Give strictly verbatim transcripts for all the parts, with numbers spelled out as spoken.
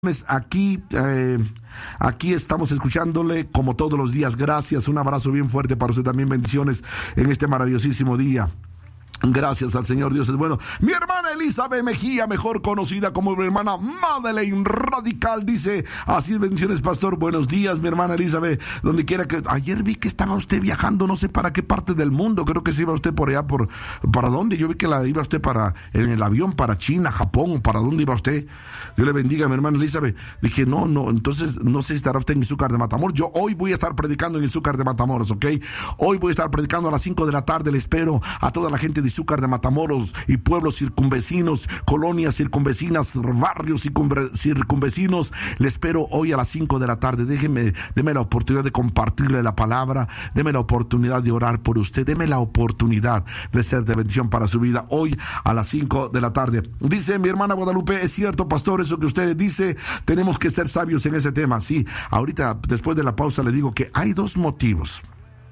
Aquí, eh, aquí estamos escuchándole como todos los días. Gracias, un abrazo bien fuerte para usted también. Bendiciones en este maravillosísimo día. Gracias al Señor, Dios es bueno. Mi hermana Elizabeth Mejía, mejor conocida como mi hermana Madeleine Radical, dice, así es, bendiciones, pastor, buenos días, mi hermana Elizabeth, donde quiera que... Ayer vi que estaba usted viajando, no sé para qué parte del mundo, creo que se iba usted por allá, por... ¿Para dónde? Yo vi que la iba usted para... en el avión, para China, Japón, ¿para dónde iba usted? Dios le bendiga, mi hermana Elizabeth. Dije, no, no, entonces, no sé si estará usted en Izúcar de Matamoros. Yo hoy voy a estar predicando en Izúcar de Matamoros, ¿ok? Hoy voy a estar predicando a las cinco de la tarde, le espero a toda la gente de Izúcar de Matamoros y pueblos circunvecinos, colonias circunvecinas, barrios circunvecinos. Le espero hoy a las cinco de la tarde. Déjeme, deme la oportunidad de compartirle la palabra, deme la oportunidad de orar por usted, deme la oportunidad de ser de bendición para su vida hoy a las cinco de la tarde. Dice mi hermana Guadalupe, es cierto, pastor, eso que usted dice, tenemos que ser sabios en ese tema. Sí, ahorita después de la pausa le digo que hay dos motivos.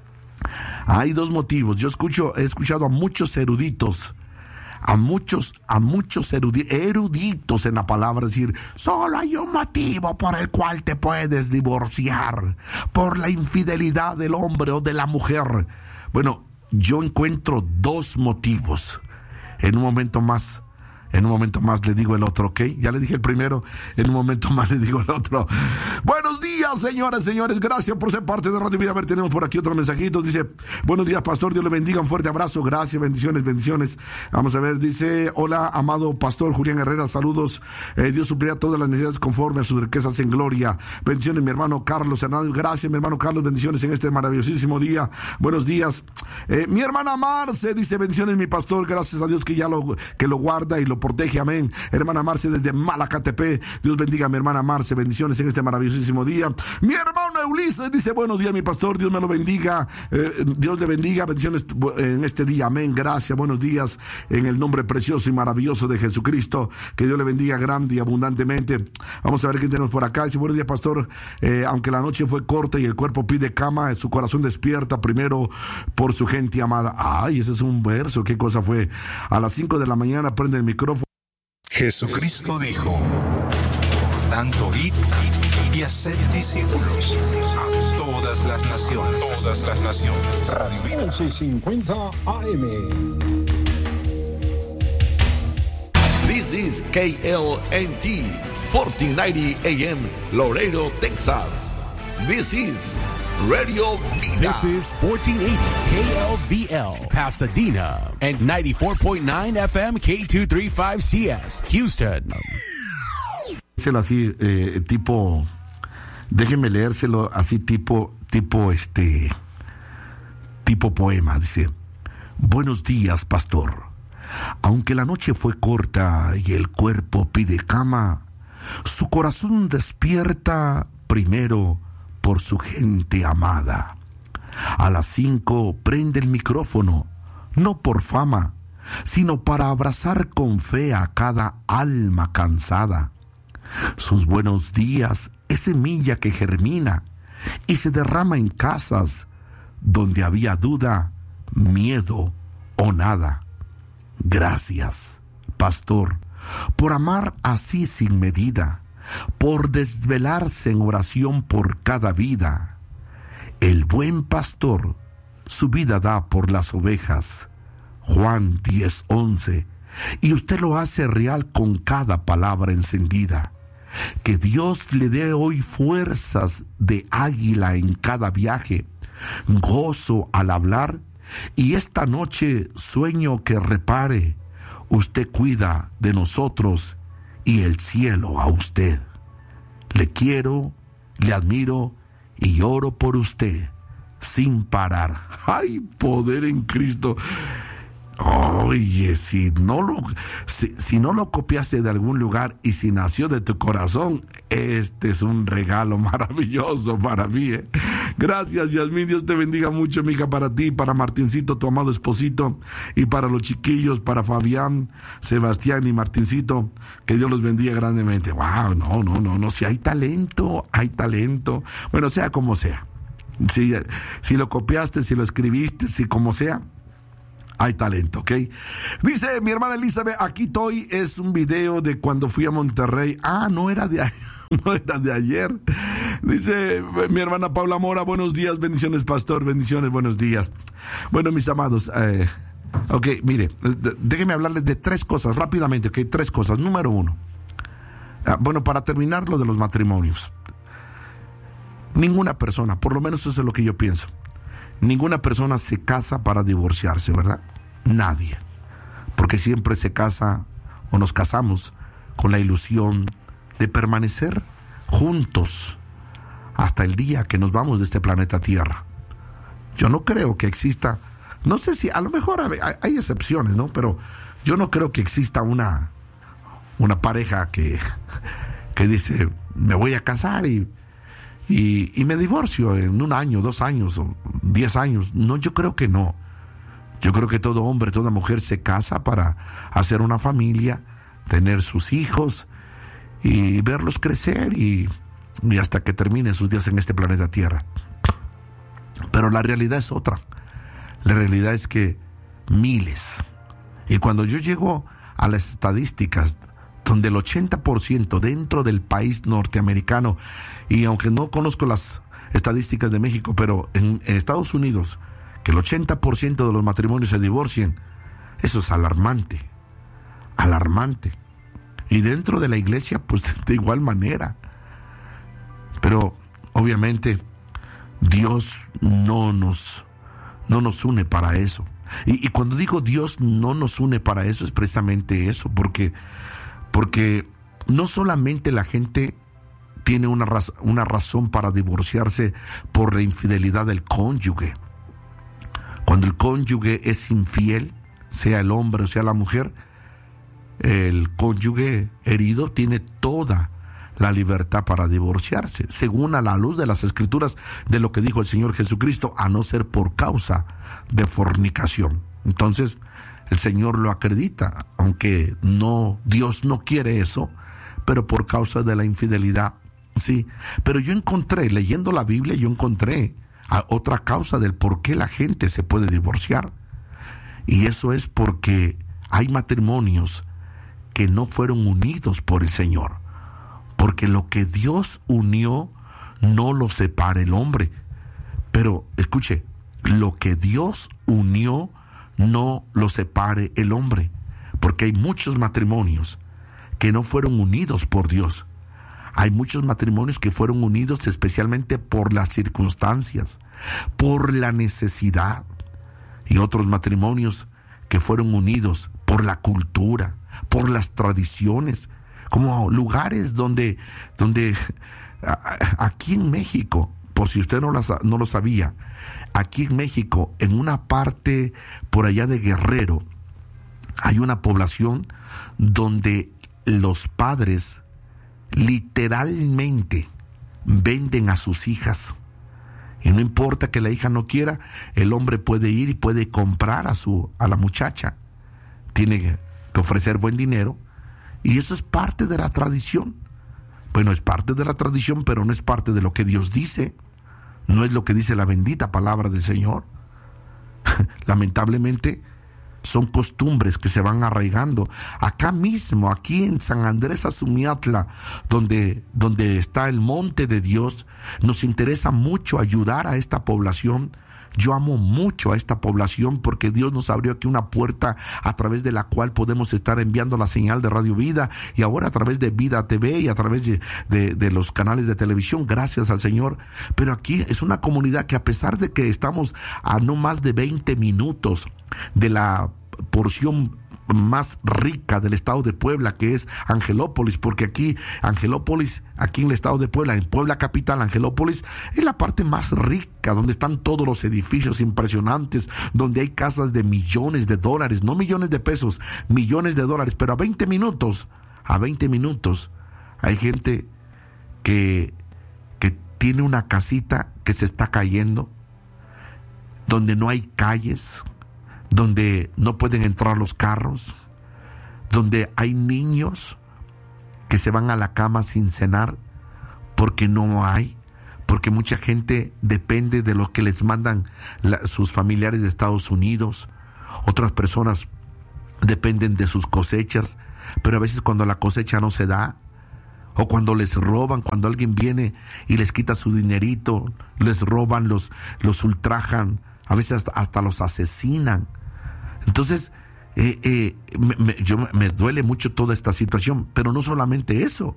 Hay dos motivos. Yo escucho, he escuchado a muchos eruditos, a muchos, a muchos erudi- eruditos en la palabra decir, solo hay un motivo por el cual te puedes divorciar, por la infidelidad del hombre o de la mujer. Bueno, yo encuentro dos motivos. En un momento más, en un momento más le digo el otro, ¿ok? Ya le dije el primero, en un momento más le digo el otro. Buenos días, señoras, señores, gracias por ser parte de Radio Vida. A ver, tenemos por aquí otros mensajitos. Dice, buenos días, pastor, Dios le bendiga, un fuerte abrazo, gracias, bendiciones, bendiciones. Vamos a ver, dice, hola, amado pastor Julián Herrera, saludos, eh, Dios suplirá todas las necesidades conforme a sus riquezas en gloria. Bendiciones, mi hermano Carlos Hernández, gracias, mi hermano Carlos, bendiciones en este maravillosísimo día. Buenos días. Eh, mi hermana Marce dice, bendiciones, mi pastor, gracias a Dios que ya lo, que lo guarda y lo protege, amén. Hermana Marce desde Malacatepé, Dios bendiga a mi hermana Marce, bendiciones en este maravillosísimo día. Mi hermano Ulises dice, buenos días, mi pastor, Dios me lo bendiga, eh, Dios le bendiga, bendiciones en este día, amén, gracias, buenos días, en el nombre precioso y maravilloso de Jesucristo, que Dios le bendiga grande y abundantemente. Vamos a ver qué tenemos por acá. Dice, buenos días, pastor, eh, aunque la noche fue corta y el cuerpo pide cama, su corazón despierta primero por su gente amada. Ay, ese es un verso, qué cosa fue. A las cinco de la mañana prende el micrófono. Jesucristo dijo, por tanto, id y haced discípulos a todas las naciones, todas las naciones. once cincuenta A M. This is K L N T, fourteen ninety A M, Laredo, Texas. This is Radio Vida. This is fourteen eighty K L V L, Pasadena, and ninety-four point nine F M K two thirty-five C S, Houston. Así, eh, tipo, déjenme leérselo así, tipo, tipo, este, tipo poema. Dice, buenos días, pastor. Aunque la noche fue corta y el cuerpo pide cama, su corazón despierta primero por su gente amada. A las cinco prende el micrófono, no por fama, sino para abrazar con fe a cada alma cansada. Sus buenos días es semilla que germina y se derrama en casas donde había duda, miedo o nada. Gracias, pastor, por amar así sin medida, por desvelarse en oración por cada vida. El buen pastor su vida da por las ovejas. Juan diez once. Y usted lo hace real con cada palabra encendida. Que Dios le dé hoy fuerzas de águila en cada viaje, gozo al hablar, y esta noche sueño que repare. Usted cuida de nosotros y el cielo a usted. Le quiero, le admiro y oro por usted sin parar. ¡Ay, poder en Cristo! Oye, si no lo si, si no lo copiaste de algún lugar y si nació de tu corazón, este es un regalo maravilloso para mí, ¿eh? Gracias, Yasmín, Dios te bendiga mucho, mija, para ti, para Martincito, tu amado esposito, y para los chiquillos, para Fabián, Sebastián y Martincito, que Dios los bendiga grandemente. Wow, no, no, no, no, si hay talento, hay talento, bueno, sea como sea, si, si lo copiaste, si lo escribiste, si como sea, hay talento, ¿ok? Dice mi hermana Elizabeth, aquí estoy, es un video de cuando fui a Monterrey. Ah, no era de ahí. no era de ayer. Dice mi hermana Paula Mora, buenos días, bendiciones pastor, bendiciones, buenos días. Bueno, mis amados, eh, ok, mire, déjenme hablarles de tres cosas rápidamente, ok, tres cosas. Número uno, ah, bueno, para terminar lo de los matrimonios. Ninguna persona, por lo menos eso es lo que yo pienso, ninguna persona se casa para divorciarse, ¿verdad? Nadie. Porque siempre se casa o nos casamos con la ilusión de permanecer juntos hasta el día que nos vamos de este planeta Tierra. Yo no creo que exista, no sé si, a lo mejor hay, hay excepciones, ¿no? Pero yo no creo que exista una, una pareja que, que dice, me voy a casar y Y, y me divorcio en un año, dos años o diez años. No, yo creo que no. Yo creo que todo hombre, toda mujer se casa para hacer una familia, tener sus hijos y verlos crecer y, y hasta que terminen sus días en este planeta Tierra. Pero la realidad es otra. La realidad es que miles. Y cuando yo llego a las estadísticas, donde el ochenta por ciento dentro del país norteamericano, y aunque no conozco las estadísticas de México, pero en, en Estados Unidos, que el ochenta por ciento de los matrimonios se divorcien, eso es alarmante, alarmante. Y dentro de la iglesia, pues de igual manera. Pero obviamente Dios no nos, no nos une para eso. Y, y cuando digo Dios no nos une para eso, es precisamente eso, porque Porque no solamente la gente tiene una, raz- una razón para divorciarse por la infidelidad del cónyuge. Cuando el cónyuge es infiel, sea el hombre o sea la mujer, el cónyuge herido tiene toda la libertad para divorciarse, según a la luz de las Escrituras, de lo que dijo el Señor Jesucristo, a no ser por causa de fornicación. Entonces, el Señor lo acredita, aunque no, Dios no quiere eso, pero por causa de la infidelidad, sí. Pero yo encontré, leyendo la Biblia, yo encontré a otra causa del por qué la gente se puede divorciar. Y eso es porque hay matrimonios que no fueron unidos por el Señor. Porque lo que Dios unió, no lo separa el hombre. Pero, escuche, lo que Dios unió, no lo separe el hombre, porque hay muchos matrimonios que no fueron unidos por Dios. Hay muchos matrimonios que fueron unidos especialmente por las circunstancias, por la necesidad, y otros matrimonios que fueron unidos por la cultura, por las tradiciones, como lugares donde, donde aquí en México, por si usted no, las, no lo sabía, aquí en México, en una parte por allá de Guerrero, hay una población donde los padres literalmente venden a sus hijas. Y no importa que la hija no quiera, el hombre puede ir y puede comprar a su a la muchacha. Tiene que ofrecer buen dinero. Y eso es parte de la tradición. Bueno, es parte de la tradición, pero no es parte de lo que Dios dice. No es lo que dice la bendita palabra del Señor. Lamentablemente, son costumbres que se van arraigando. Acá mismo, aquí en San Andrés Azumiatla, donde, donde está el monte de Dios, nos interesa mucho ayudar a esta población. Yo amo mucho a esta población porque Dios nos abrió aquí una puerta a través de la cual podemos estar enviando la señal de Radio Vida, y ahora a través de Vida T V y a través de, de, de los canales de televisión, gracias al Señor. Pero aquí es una comunidad que, a pesar de que estamos a no más de veinte minutos de la porción más rica del estado de Puebla, que es Angelópolis, porque aquí Angelópolis, aquí en el estado de Puebla, en Puebla capital, Angelópolis es la parte más rica, donde están todos los edificios impresionantes, donde hay casas de millones de dólares, no millones de pesos, millones de dólares. Pero a veinte minutos, a veinte minutos hay gente que que tiene una casita que se está cayendo, donde no hay calles, donde no pueden entrar los carros, donde hay niños que se van a la cama sin cenar porque no hay, porque mucha gente depende de lo que les mandan la, sus familiares de Estados Unidos. Otras personas dependen de sus cosechas, pero a veces cuando la cosecha no se da, o cuando les roban, cuando alguien viene y les quita su dinerito, les roban, los, los ultrajan, a veces hasta, hasta los asesinan. Entonces, eh, eh, me, me, yo, me duele mucho toda esta situación, pero no solamente eso.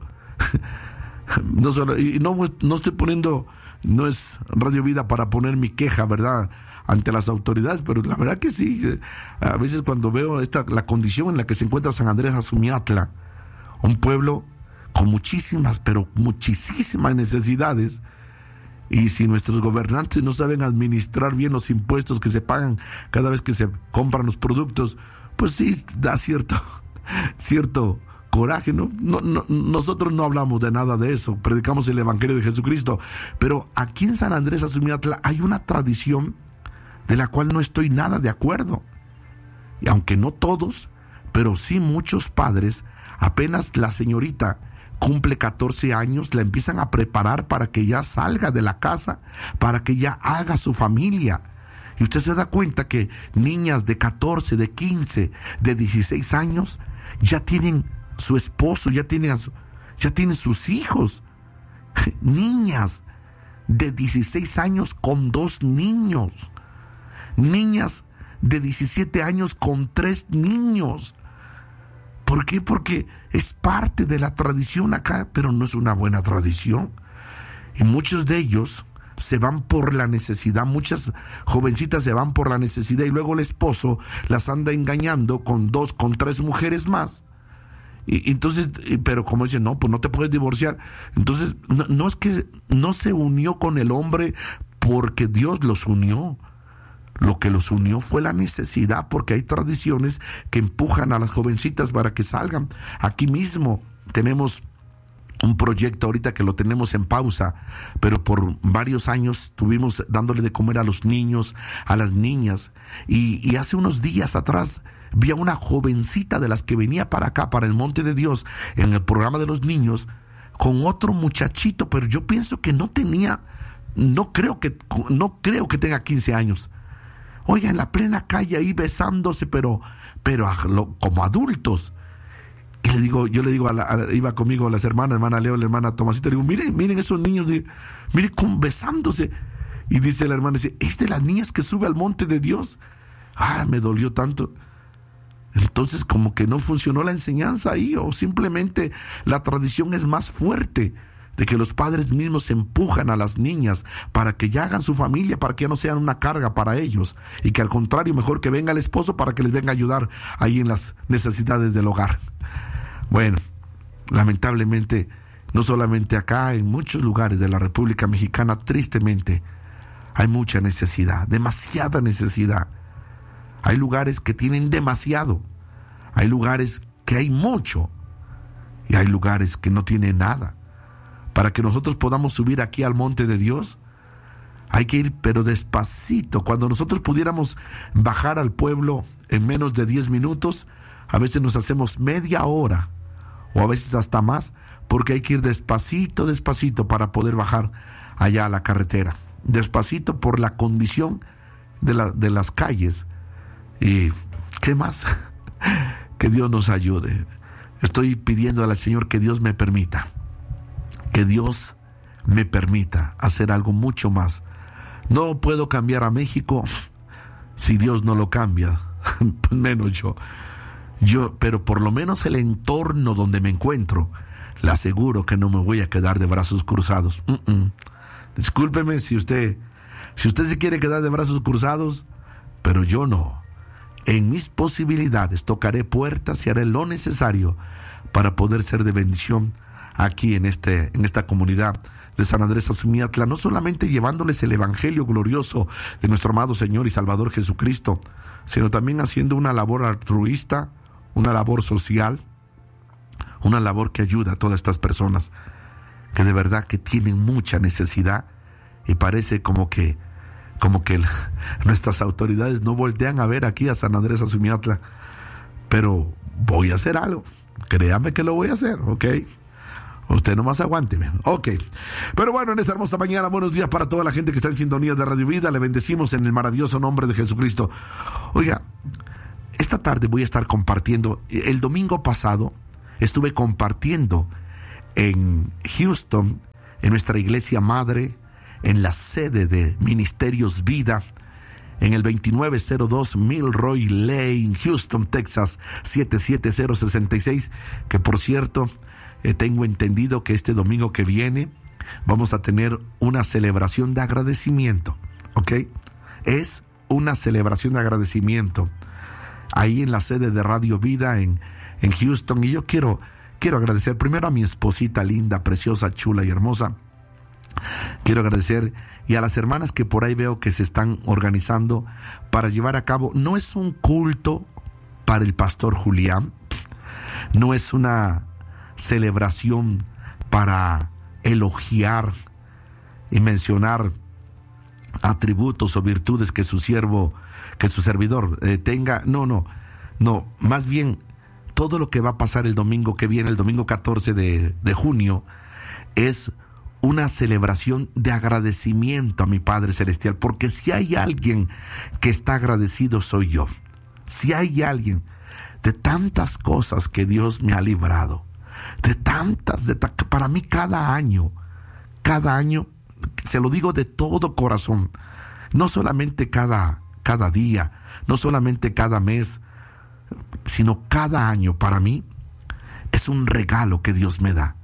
no, solo, y no, no estoy poniendo, no es Radio Vida para poner mi queja, ¿verdad?, ante las autoridades, pero la verdad que sí, a veces cuando veo esta, la condición en la que se encuentra San Andrés Azumiatla, un pueblo con muchísimas, pero muchísimas necesidades, y si nuestros gobernantes no saben administrar bien los impuestos que se pagan cada vez que se compran los productos, pues sí da cierto, cierto coraje, ¿no? No, no, nosotros no hablamos de nada de eso, predicamos el Evangelio de Jesucristo, pero aquí en San Andrés Azumiatla hay una tradición de la cual no estoy nada de acuerdo, y aunque no todos, pero sí muchos padres, apenas la señorita cumple catorce años, la empiezan a preparar para que ya salga de la casa, para que ya haga su familia. Y usted se da cuenta que niñas de catorce, de quince, de dieciséis años ya tienen su esposo, ya tienen, a su, ya tienen sus hijos. Niñas de dieciséis años con dos niños. Niñas de diecisiete años con tres niños. ¿Por qué? Porque es parte de la tradición acá, pero no es una buena tradición. Y muchos de ellos se van por la necesidad, muchas jovencitas se van por la necesidad y luego el esposo las anda engañando con dos, con tres mujeres más. Y, entonces, pero como dicen, no, pues no te puedes divorciar. Entonces, no, no es que no se unió con el hombre porque Dios los unió. Lo que los unió fue la necesidad, porque hay tradiciones que empujan a las jovencitas para que salgan. Aquí mismo tenemos un proyecto ahorita que lo tenemos en pausa, pero por varios años estuvimos dándole de comer a los niños, a las niñas, y, y hace unos días atrás vi a una jovencita de las que venía para acá, para el Monte de Dios, en el programa de los niños, con otro muchachito, pero yo pienso que no tenía, no creo que, no creo que tenga quince años. Oiga, en la plena calle ahí besándose, pero, pero como adultos. Y le digo, yo le digo, a la, a, iba conmigo las hermanas, hermana Leo, la hermana Tomasita, le digo, miren, miren esos niños, miren cómo besándose. Y dice la hermana, dice, ¿es de las niñas que sube al Monte de Dios? Ah, me dolió tanto. Entonces como que no funcionó la enseñanza ahí, o simplemente la tradición es más fuerte, de que los padres mismos empujan a las niñas para que ya hagan su familia, para que ya no sean una carga para ellos, y que al contrario, mejor que venga el esposo para que les venga a ayudar ahí en las necesidades del hogar. Bueno, lamentablemente, no solamente acá, en muchos lugares de la República Mexicana, tristemente, hay mucha necesidad, demasiada necesidad. Hay lugares que tienen demasiado, hay lugares que hay mucho, y hay lugares que no tienen nada. Para que nosotros podamos subir aquí al Monte de Dios, hay que ir pero despacito. Cuando nosotros pudiéramos bajar al pueblo en menos de diez minutos, a veces nos hacemos media hora, o a veces hasta más, porque hay que ir despacito, despacito para poder bajar allá a la carretera. Despacito por la condición de, la, de las calles. Y ¿qué más? Que Dios nos ayude. Estoy pidiendo al Señor que Dios me permita. Que Dios me permita hacer algo mucho más. No puedo cambiar a México si Dios no lo cambia, menos yo. Yo, pero por lo menos el entorno donde me encuentro, le aseguro que no me voy a quedar de brazos cruzados. Uh-uh. Discúlpeme si usted, si usted se quiere quedar de brazos cruzados, pero yo no. En mis posibilidades tocaré puertas y haré lo necesario para poder ser de bendición aquí en este en esta comunidad de San Andrés Azumiatla, no solamente llevándoles el evangelio glorioso de nuestro amado Señor y Salvador Jesucristo, sino también haciendo una labor altruista, una labor social, una labor que ayuda a todas estas personas que de verdad que tienen mucha necesidad, y parece como que como que el, nuestras autoridades no voltean a ver aquí a San Andrés Azumiatla, pero voy a hacer algo, créame que lo voy a hacer, ¿ok? Usted nomás aguánteme. Ok. Pero bueno, en esta hermosa mañana, buenos días para toda la gente que está en sintonía de Radio Vida. Le bendecimos en el maravilloso nombre de Jesucristo. Oiga, esta tarde voy a estar compartiendo. El domingo pasado estuve compartiendo en Houston, en nuestra iglesia madre, en la sede de Ministerios Vida, en el veintinueve cero dos Milroy Lane, Houston, Texas, siete siete cero seis seis, que por cierto, eh, tengo entendido que este domingo que viene vamos a tener una celebración de agradecimiento, ¿ok? Es una celebración de agradecimiento ahí en la sede de Radio Vida en, en Houston, y yo quiero, quiero agradecer primero a mi esposita linda, preciosa, chula y hermosa. Quiero agradecer y a las hermanas que por ahí veo que se están organizando para llevar a cabo. No es un culto para el pastor Julián, no es una celebración para elogiar y mencionar atributos o virtudes que su siervo, que su servidor eh, tenga. No, no, no, más bien todo lo que va a pasar el domingo que viene, el domingo catorce de, de junio, es una celebración de agradecimiento a mi Padre Celestial, porque si hay alguien que está agradecido soy yo. Si hay alguien de tantas cosas que Dios me ha librado, de tantas, de ta- para mí cada año, cada año, se lo digo de todo corazón, no solamente cada, cada día, no solamente cada mes, sino cada año para mí es un regalo que Dios me da.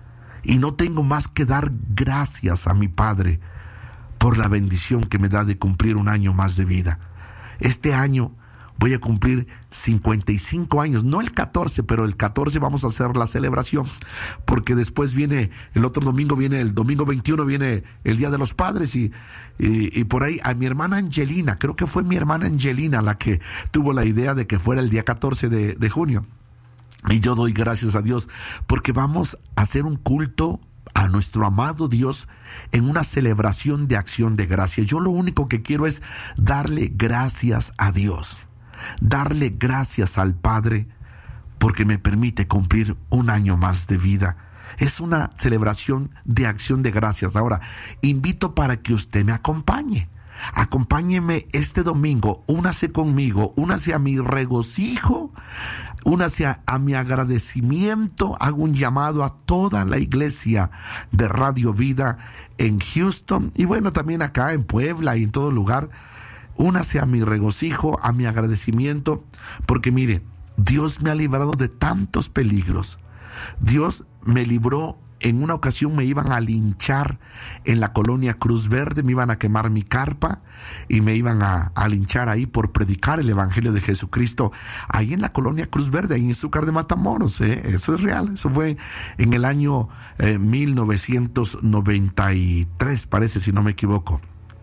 Y no tengo más que dar gracias a mi Padre por la bendición que me da de cumplir un año más de vida. Este año voy a cumplir cincuenta y cinco años, no el catorce, pero el catorce vamos a hacer la celebración, porque después viene, el otro domingo viene, el domingo veintiuno viene el Día de los Padres, y, y, y por ahí a mi hermana Angelina, creo que fue mi hermana Angelina la que tuvo la idea de que fuera el día catorce de, de junio. Y yo doy gracias a Dios porque vamos a hacer un culto a nuestro amado Dios en una celebración de acción de gracias. Yo lo único que quiero es darle gracias a Dios, darle gracias al Padre porque me permite cumplir un año más de vida. Es una celebración de acción de gracias. Ahora, invito para que usted me acompañe. Acompáñeme este domingo, únase conmigo, únase a mi regocijo, únase a, a mi agradecimiento. Hago un llamado a toda la iglesia de Radio Vida en Houston y bueno, también acá en Puebla y en todo lugar. Únase a mi regocijo, a mi agradecimiento, porque mire, Dios me ha librado de tantos peligros. Dios me libró. En una ocasión me iban a linchar en la colonia Cruz Verde, me iban a quemar mi carpa y me iban a, a linchar ahí por predicar el Evangelio de Jesucristo, ahí en la colonia Cruz Verde, ahí en Izúcar de Matamoros, ¿eh? Eso es real, eso fue en el año eh, mil novecientos noventa y tres, parece, si no me equivoco.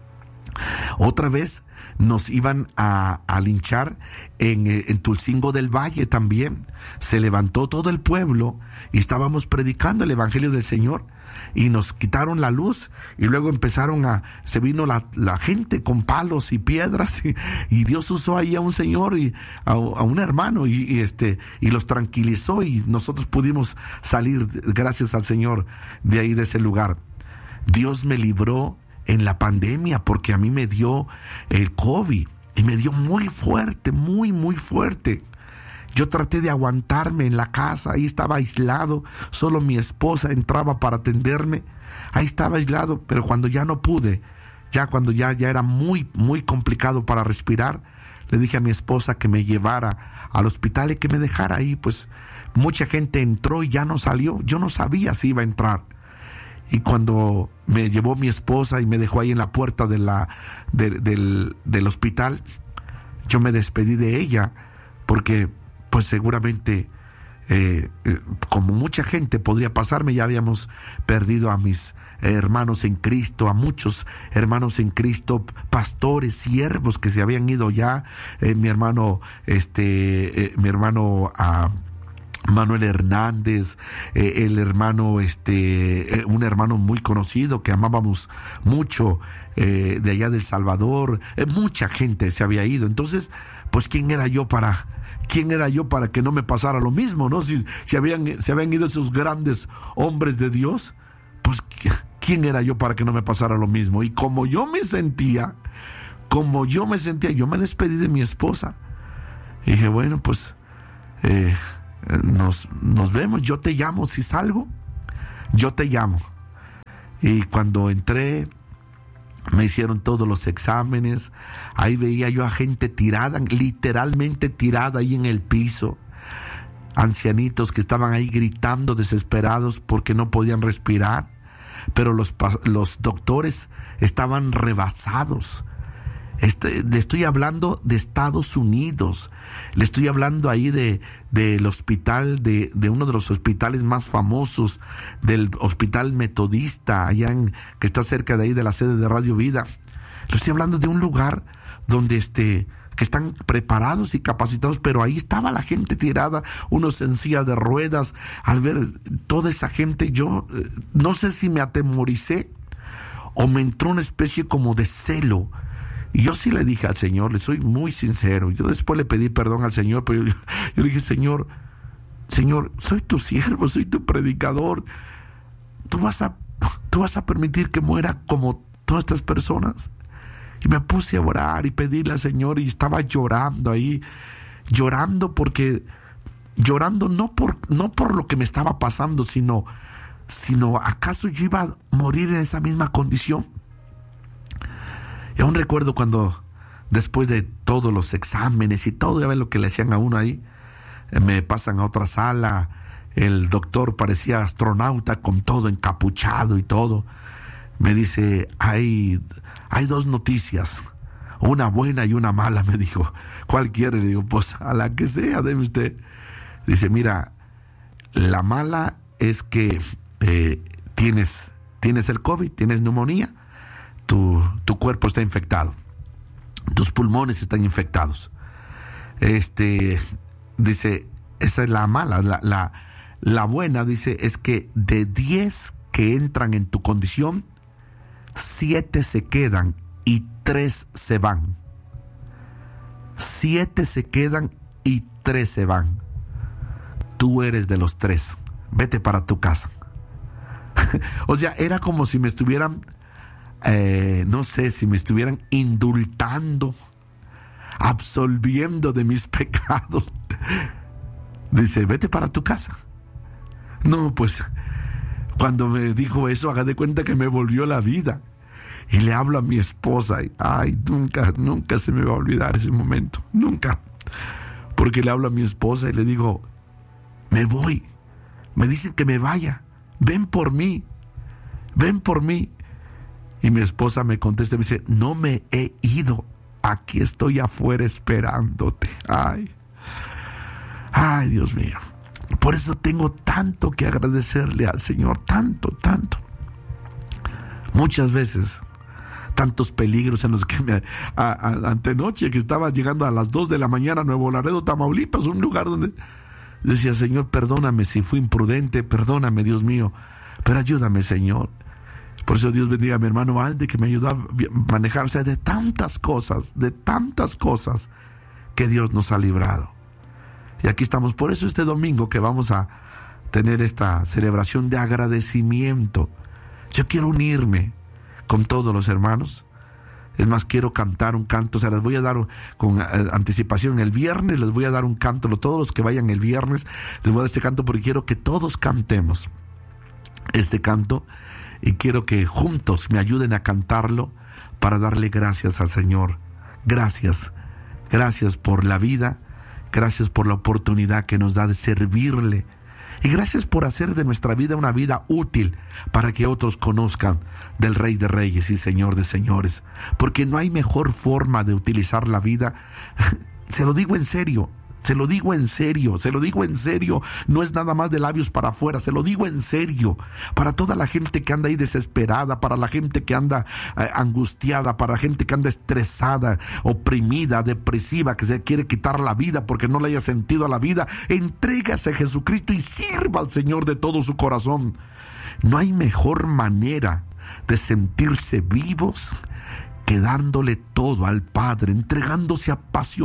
Otra vez nos iban a, a linchar en, en Tulcingo del Valle también. Se levantó todo el pueblo y estábamos predicando el Evangelio del Señor y nos quitaron la luz y luego empezaron a, se vino la, la gente con palos y piedras y, y Dios usó ahí a un señor y a, a un hermano y, y este y los tranquilizó y nosotros pudimos salir gracias al Señor de ahí, de ese lugar. Dios me libró en la pandemia, porque a mí me dio el COVID y me dio muy fuerte, muy, muy fuerte. Yo traté de aguantarme en la casa, ahí estaba aislado, solo mi esposa entraba para atenderme, ahí estaba aislado, pero cuando ya no pude, ya cuando ya, ya era muy, muy complicado para respirar, le dije a mi esposa que me llevara al hospital y que me dejara ahí, pues mucha gente entró y ya no salió, yo no sabía si iba a entrar. Y cuando me llevó mi esposa y me dejó ahí en la puerta de la, de, del, del hospital, yo me despedí de ella porque pues seguramente eh, eh, como mucha gente podría pasarme, ya habíamos perdido a mis eh, hermanos en Cristo, a muchos hermanos en Cristo, pastores, siervos que se habían ido ya, eh, mi hermano, este, eh, mi hermano a Manuel Hernández, eh, el hermano, este, eh, un hermano muy conocido que amábamos mucho, eh, de allá del Salvador, eh, mucha gente se había ido. Entonces, pues, ¿quién era yo para, quién era yo para que no me pasara lo mismo, no? Si, si habían, se habían ido esos grandes hombres de Dios, pues, ¿quién era yo para que no me pasara lo mismo? Y como yo me sentía, como yo me sentía, yo me despedí de mi esposa. Y dije, bueno, pues, eh, Nos, nos vemos, yo te llamo si salgo. yo te llamo. Y cuando entré, me hicieron todos los exámenes. Ahí veía yo a gente tirada, literalmente tirada ahí en el piso. Ancianitos que estaban ahí gritando desesperados porque no podían respirar. Pero los, los doctores estaban rebasados. Este, le estoy hablando de Estados Unidos. Le estoy hablando ahí de del hospital, de, de uno de los hospitales más famosos, del hospital metodista, allá en, que está cerca de ahí de la sede de Radio Vida. Le estoy hablando de un lugar donde este, que están preparados y capacitados, pero ahí estaba la gente tirada, unos en silla de ruedas. Al ver toda esa gente, yo eh, no sé si me atemoricé o me entró una especie como de celo. Y yo sí le dije al Señor, le soy muy sincero. Yo después le pedí perdón al Señor, pero yo, yo le dije, Señor, Señor, soy tu siervo, soy tu predicador. ¿Tú vas a, tú vas a permitir que muera como todas estas personas? Y me puse a orar y pedirle al Señor, y estaba llorando ahí, llorando porque, llorando no por, no por lo que me estaba pasando, sino, sino ¿acaso yo iba a morir en esa misma condición? Y aún recuerdo cuando, después de todos los exámenes y todo, ya ven lo que le hacían a uno ahí, me pasan a otra sala, el doctor parecía astronauta con todo encapuchado y todo. Me dice, hay, hay dos noticias, una buena y una mala, me dijo. ¿Cuál quiere? Le digo, pues a la que sea, deme usted. Dice, mira, la mala es que eh, tienes, tienes el COVID, tienes neumonía. Tu, tu cuerpo está infectado, tus pulmones están infectados. Este, dice, esa es la mala. La, la, la buena, dice, es que de diez que entran en tu condición, siete se quedan y tres se van. Siete se quedan y tres se van. Tú eres de los tres. Vete para tu casa. O sea, era como si me estuvieran Eh, no sé, si me estuvieran indultando, absolviendo de mis pecados. Dice, vete para tu casa. No, pues, cuando me dijo eso, haga de cuenta que me volvió la vida. Y le hablo a mi esposa, y, ay, nunca, nunca se me va a olvidar ese momento, nunca. Porque le hablo a mi esposa y le digo, me voy. Me dicen que me vaya, ven por mí, ven por mí. Y mi esposa me contesta y me dice, no me he ido, aquí estoy afuera esperándote. Ay, ay, Dios mío. Por eso tengo tanto que agradecerle al Señor, tanto, tanto. Muchas veces, tantos peligros en los que me, a, a, antenoche que estaba llegando a las dos de la mañana a Nuevo Laredo, Tamaulipas, un lugar donde decía, Señor, perdóname si fui imprudente, perdóname, Dios mío, pero ayúdame, Señor. Por eso Dios bendiga a mi hermano Alde, que me ayudó a manejar, o sea, de tantas cosas, de tantas cosas que Dios nos ha librado. Y aquí estamos, por eso este domingo que vamos a tener esta celebración de agradecimiento, yo quiero unirme con todos los hermanos. Es más, quiero cantar un canto, o sea, les voy a dar con anticipación el viernes, les voy a dar un canto, todos los que vayan el viernes, les voy a dar este canto porque quiero que todos cantemos este canto. Y quiero que juntos me ayuden a cantarlo para darle gracias al Señor. Gracias, gracias por la vida, gracias por la oportunidad que nos da de servirle. Y gracias por hacer de nuestra vida una vida útil para que otros conozcan del Rey de Reyes y Señor de Señores. Porque no hay mejor forma de utilizar la vida. Se lo digo en serio. Se lo digo en serio, se lo digo en serio, no es nada más de labios para afuera, se lo digo en serio, para toda la gente que anda ahí desesperada, para la gente que anda eh, angustiada, para la gente que anda estresada, oprimida, depresiva, que se quiere quitar la vida porque no le haya sentido a la vida. Entrégase a Jesucristo y sirva al Señor de todo su corazón. No hay mejor manera de sentirse vivos que dándole todo al Padre, entregándose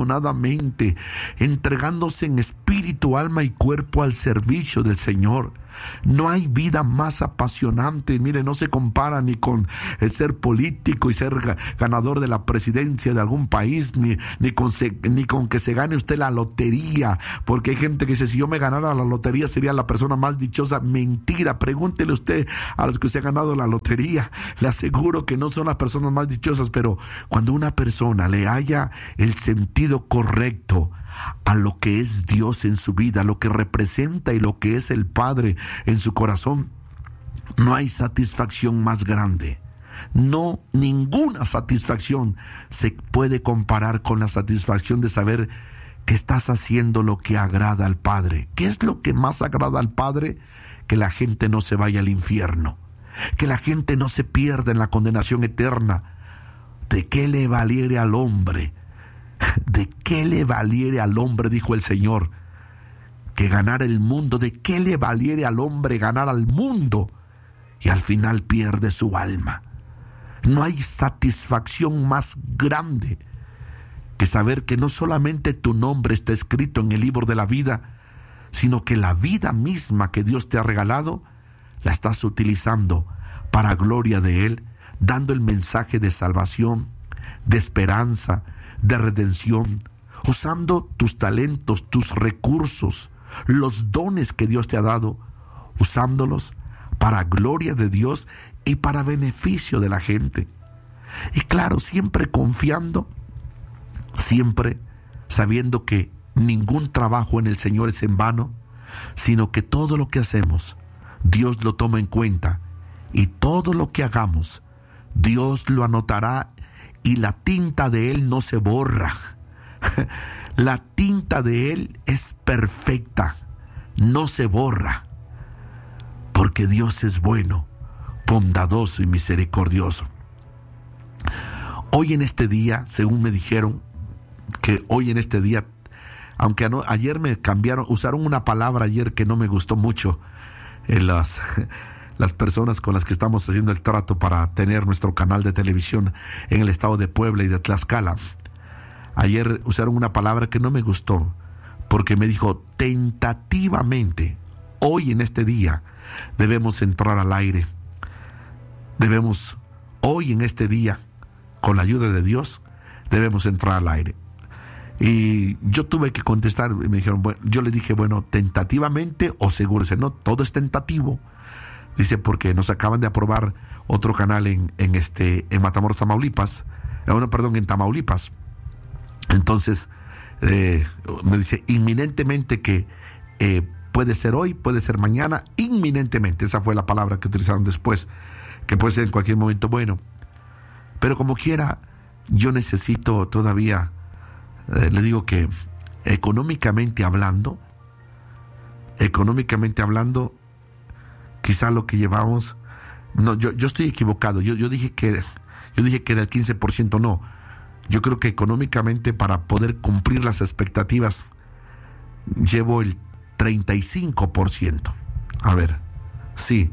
apasionadamente, entregándose en espíritu, alma y cuerpo al servicio del Señor. No hay vida más apasionante. Mire, no se compara ni con el ser político y ser ganador de la presidencia de algún país, ni, ni, con se, ni con que se gane usted la lotería, porque hay gente que dice, si yo me ganara la lotería sería la persona más dichosa. Mentira, pregúntele usted a los que se han ganado la lotería. Le aseguro que no son las personas más dichosas, pero cuando una persona le haya el sentido correcto a lo que es Dios en su vida, lo que representa y lo que es el Padre en su corazón, no hay satisfacción más grande. No, ninguna satisfacción se puede comparar con la satisfacción de saber que estás haciendo lo que agrada al Padre. ¿Qué es lo que más agrada al Padre? Que la gente no se vaya al infierno, que la gente no se pierda en la condenación eterna. ¿De qué le valiere al hombre? ¿De qué le valiere al hombre, dijo el Señor, que ganar el mundo? ¿De qué le valiere al hombre ganar al mundo y al final pierde su alma? No hay satisfacción más grande que saber que no solamente tu nombre está escrito en el libro de la vida, sino que la vida misma que Dios te ha regalado la estás utilizando para gloria de Él, dando el mensaje de salvación, de esperanza, de redención, usando tus talentos, tus recursos, los dones que Dios te ha dado, usándolos para gloria de Dios y para beneficio de la gente. Y claro, siempre confiando, siempre sabiendo que ningún trabajo en el Señor es en vano, sino que todo lo que hacemos, Dios lo toma en cuenta, y todo lo que hagamos, Dios lo anotará, y la tinta de Él no se borra. La tinta de Él es perfecta, no se borra, porque Dios es bueno, bondadoso y misericordioso. Hoy en este día, según me dijeron, que hoy en este día, aunque no, ayer me cambiaron, usaron una palabra ayer que no me gustó mucho en las... las personas con las que estamos haciendo el trato para tener nuestro canal de televisión en el estado de Puebla y de Tlaxcala. Ayer usaron una palabra que no me gustó, porque me dijo, tentativamente, hoy en este día, debemos entrar al aire. Debemos, hoy en este día, con la ayuda de Dios, debemos entrar al aire. Y yo tuve que contestar, y me dijeron, bueno, yo les dije, bueno, tentativamente o seguro. No, todo es tentativo. Dice, porque nos acaban de aprobar otro canal en, en este en Matamoros, Tamaulipas. Eh, no, perdón, en Tamaulipas. Entonces, eh, me dice, inminentemente que eh, puede ser hoy, puede ser mañana, inminentemente. Esa fue la palabra que utilizaron después, que puede ser en cualquier momento. Bueno, pero como quiera, yo necesito todavía, eh, le digo que económicamente hablando, económicamente hablando, quizá lo que llevamos, no, yo, yo estoy equivocado, yo, yo dije que yo dije que era el quince por ciento, no, yo creo que económicamente para poder cumplir las expectativas llevo el treinta y cinco por ciento, a ver, sí,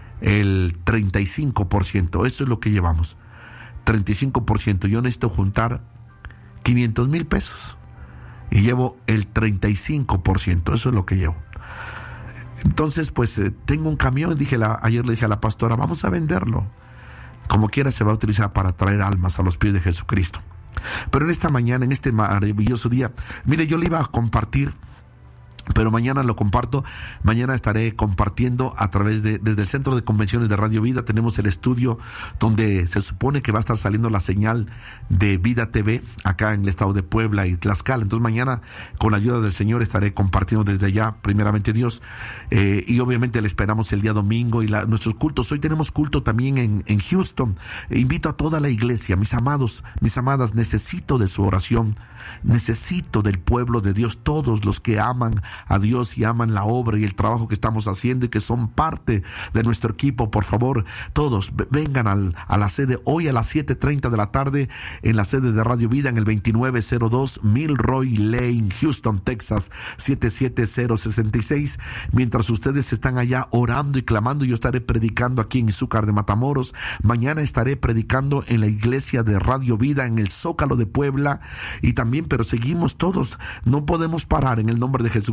el treinta y cinco por ciento, eso es lo que llevamos, treinta y cinco por ciento, yo necesito juntar quinientos mil pesos y llevo el treinta y cinco por ciento, eso es lo que llevo. Entonces, pues eh, tengo un camión, dije la, ayer le dije a la pastora, vamos a venderlo. Como quiera se va a utilizar para traer almas a los pies de Jesucristo. Pero en esta mañana, en este maravilloso día, mire, yo le iba a compartir, pero mañana lo comparto. Mañana estaré compartiendo a través de, desde el Centro de Convenciones de Radio Vida. Tenemos el estudio donde se supone que va a estar saliendo la señal de Vida T V acá en el estado de Puebla y Tlaxcala. Entonces mañana, con la ayuda del Señor, estaré compartiendo desde allá, primeramente Dios, eh, y obviamente le esperamos el día domingo y la, nuestros cultos. Hoy tenemos culto también en, en Houston. E invito a toda la iglesia, mis amados, mis amadas, necesito de su oración, necesito del pueblo de Dios, todos los que aman a Dios y aman la obra y el trabajo que estamos haciendo y que son parte de nuestro equipo. Por favor, todos vengan al, a la sede hoy a las siete treinta de la tarde en la sede de Radio Vida en el veintinueve cero dos Milroy Lane, Houston, Texas siete siete cero seis seis. Mientras ustedes están allá orando y clamando, yo estaré predicando aquí en Izúcar de Matamoros. Mañana estaré predicando en la iglesia de Radio Vida en el Zócalo de Puebla y también, pero seguimos todos, no podemos parar en el nombre de Jesús.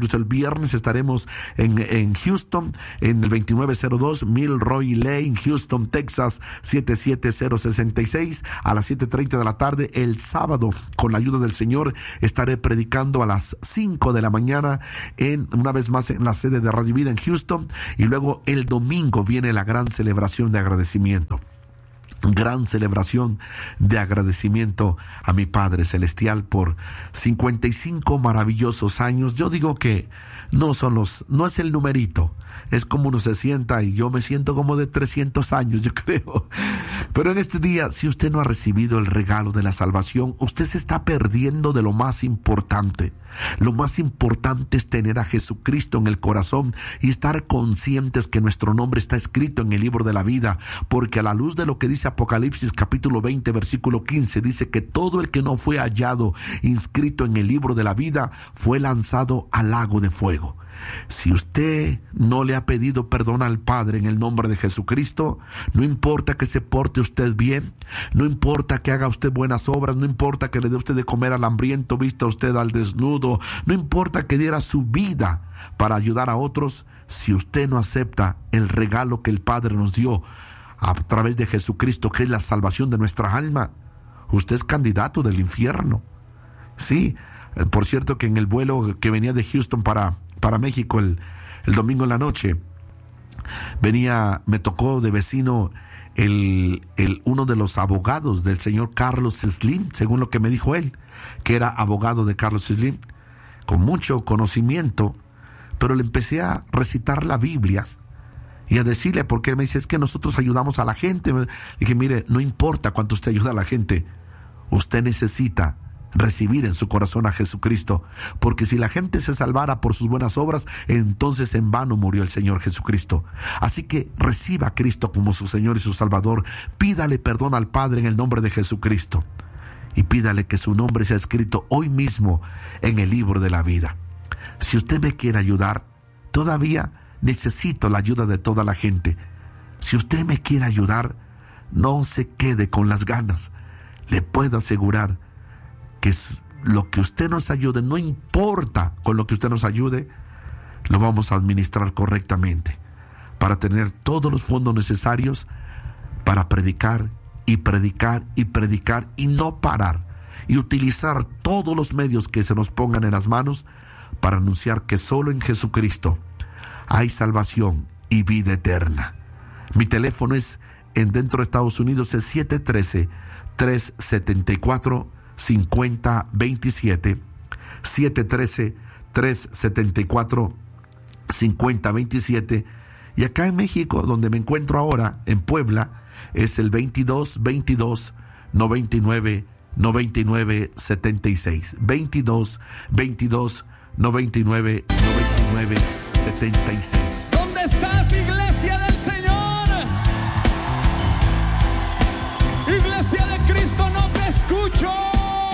Gusto. El viernes estaremos en, en Houston, en el veintinueve cero dos Milroy Lane, Houston, Texas, siete siete cero seis seis, a las siete treinta de la tarde. El sábado, con la ayuda del Señor, estaré predicando a las cinco de la mañana, en una vez más en la sede de Radio Vida en Houston. Y luego el domingo viene la gran celebración de agradecimiento. Gran celebración de agradecimiento a mi Padre Celestial por cincuenta y cinco maravillosos años. Yo digo que no son los, no es el numerito, es como uno se sienta, y yo me siento como de trescientos años, yo creo. Pero en este día, si usted no ha recibido el regalo de la salvación, usted se está perdiendo de lo más importante. Lo más importante es tener a Jesucristo en el corazón y estar conscientes que nuestro nombre está escrito en el libro de la vida, porque a la luz de lo que dice Apocalipsis capítulo veinte versículo quince, dice que todo el que no fue hallado inscrito en el libro de la vida fue lanzado al lago de fuego. Si usted no le ha pedido perdón al Padre en el nombre de Jesucristo, no importa que se porte usted bien, no importa que haga usted buenas obras, no importa que le dé usted de comer al hambriento, vista usted al desnudo, no importa que diera su vida para ayudar a otros, si usted no acepta el regalo que el Padre nos dio a través de Jesucristo, que es la salvación de nuestra alma, usted es candidato del infierno. Sí, por cierto que en el vuelo que venía de Houston para para México el, el domingo en la noche, venía, me tocó de vecino el, el, uno de los abogados del señor Carlos Slim, según lo que me dijo él, que era abogado de Carlos Slim, con mucho conocimiento, pero le empecé a recitar la Biblia y a decirle, porque él me dice, es que nosotros ayudamos a la gente. Le dije, mire, no importa cuánto usted ayuda a la gente, usted necesita recibir en su corazón a Jesucristo, porque si la gente se salvara por sus buenas obras, entonces en vano murió el Señor Jesucristo. Así que reciba a Cristo como su Señor y su Salvador, pídale perdón al Padre en el nombre de Jesucristo y pídale que su nombre sea escrito hoy mismo en el libro de la vida. Si usted me quiere ayudar, todavía necesito la ayuda de toda la gente. Si usted me quiere ayudar, no se quede con las ganas. Le puedo asegurar que lo que usted nos ayude, no importa con lo que usted nos ayude, lo vamos a administrar correctamente para tener todos los fondos necesarios para predicar y predicar y predicar y no parar, y utilizar todos los medios que se nos pongan en las manos para anunciar que solo en Jesucristo hay salvación y vida eterna. Mi teléfono es en dentro de Estados Unidos es siete uno tres, tres siete cuatro, cinco cero dos siete, siete uno tres, tres siete cuatro, cinco cero dos siete, y acá en México, donde me encuentro ahora, en Puebla, es el veintidós veintidós noventa y nueve noventa y nueve setenta y seis, veintidós veintidós noventa y nueve noventa y nueve setenta y seis. ¿Dónde estás, iglesia del Señor? Iglesia de